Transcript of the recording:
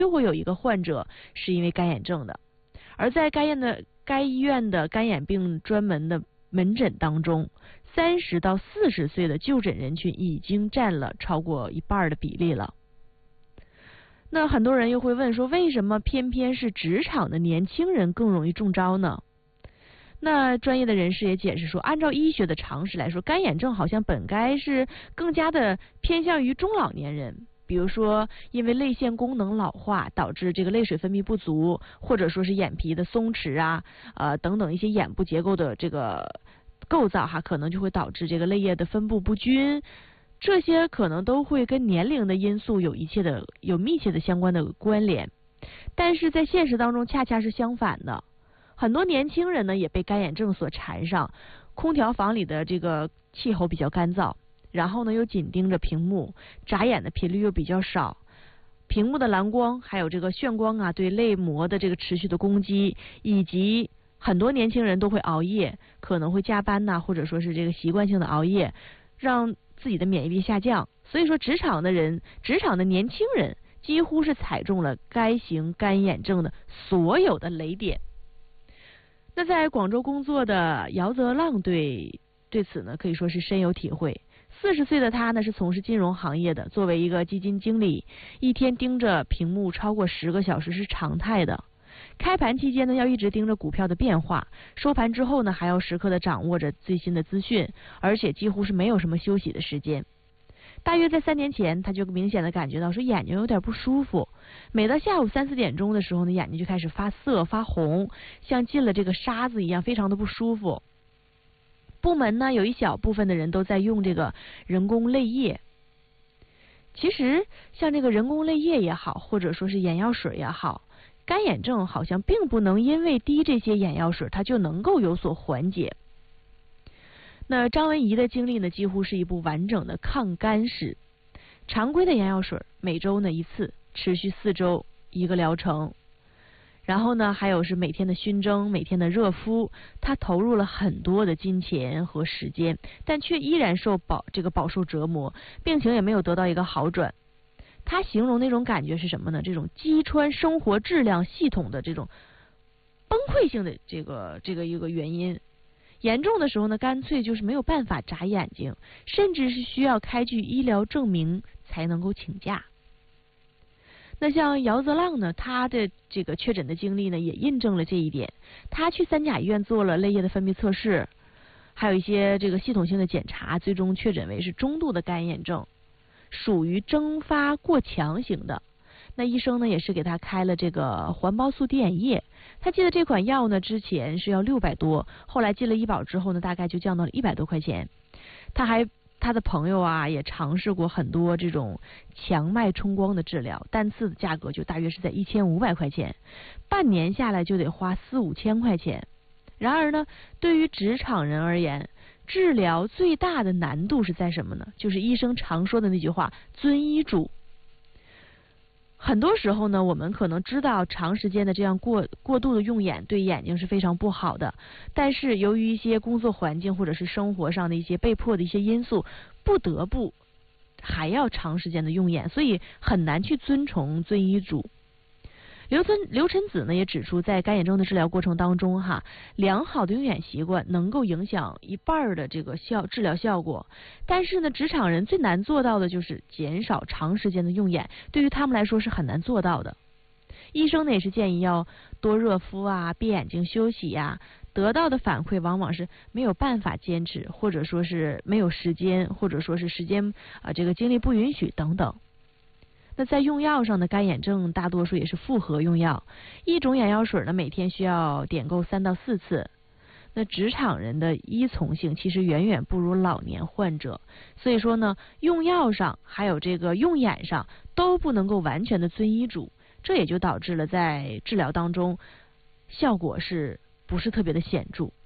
就会有一个患者是因为干眼症的。而在该医院的干眼病专门的门诊当中，30到40岁的就诊人群已经占了超过一半的比例了。那很多人又会问说，为什么偏偏是职场的年轻人更容易中招呢？那专业的人士也解释说，按照医学的常识来说，干眼症好像本该是更加的偏向于中老年人。比如说，因为泪腺功能老化导致这个泪水分泌不足，或者说是眼皮的松弛啊，等等一些眼部结构的这个构造哈，可能就会导致这个泪液的分布不均，这些可能都会跟年龄的因素有密切的相关的关联。但是在现实当中恰恰是相反的，很多年轻人呢也被干眼症所缠上，空调房里的这个气候比较干燥。然后呢，又紧盯着屏幕，眨眼的频率又比较少，屏幕的蓝光还有这个眩光啊，对泪膜的这个持续的攻击，以及很多年轻人都会熬夜，可能会加班呐，或者说是这个习惯性的熬夜，让自己的免疫力下降。所以说，职场的年轻人几乎是踩中了该型干眼症的所有的雷点。那在广州工作的姚泽浪对此呢，可以说是深有体会。40岁的他呢是从事金融行业的，作为一个基金经理，一天盯着屏幕超过10个小时是常态的。开盘期间呢要一直盯着股票的变化，收盘之后呢还要时刻的掌握着最新的资讯，而且几乎是没有什么休息的时间。大约在3年前，他就明显的感觉到说眼睛有点不舒服，每到下午3、4点钟的时候呢，眼睛就开始发涩发红，像进了这个沙子一样，非常的不舒服。部门呢有一小部分的人都在用这个人工泪液。其实像这个人工泪液也好，或者说是眼药水也好，干眼症好像并不能因为滴这些眼药水它就能够有所缓解。那张文怡的经历呢，几乎是一部完整的抗干史。常规的眼药水每周呢1次，持续4周1个疗程。然后呢，还有是每天的熏蒸，每天的热敷，他投入了很多的金钱和时间，但却依然饱受折磨，病情也没有得到一个好转。他形容那种感觉是什么呢？这种击穿生活质量系统的这种崩溃性的这个一个原因。严重的时候呢，干脆就是没有办法眨眼睛，甚至是需要开具医疗证明才能够请假。那像姚泽浪呢，他的这个确诊的经历呢，也印证了这一点。他去3甲医院做了泪液的分泌测试，还有一些这个系统性的检查，最终确诊为是中度的干眼症，属于蒸发过强型的。那医生呢，也是给他开了这个环孢素滴眼液。他记得这款药呢，之前是要600多，后来进了医保之后呢，大概就降到了100多块钱。他的朋友啊也尝试过很多这种强脉冲光的治疗，单次的价格就大约是在1500块钱，半年下来就得花4、5千块钱。然而呢，对于职场人而言，治疗最大的难度是在什么呢？就是医生常说的那句话，遵医嘱。很多时候呢，我们可能知道长时间的这样过度的用眼对眼睛是非常不好的，但是由于一些工作环境或者是生活上的一些被迫的一些因素，不得不还要长时间的用眼，所以很难去遵医嘱。刘晨子呢也指出，在干眼症的治疗过程当中良好的用眼习惯能够影响一半的这个治疗效果，但是呢，职场人最难做到的就是减少长时间的用眼，对于他们来说是很难做到的。医生呢也是建议要多热敷啊，闭眼睛休息呀，得到的反馈往往是没有办法坚持，或者说是没有时间，或者说是时间这个精力不允许等等。那在用药上的干眼症大多数也是复合用药，一种眼药水呢每天需要点购3到4次。那职场人的依从性其实远远不如老年患者，所以说呢，用药上还有这个用眼上都不能够完全的遵医嘱，这也就导致了在治疗当中效果是不是特别的显著。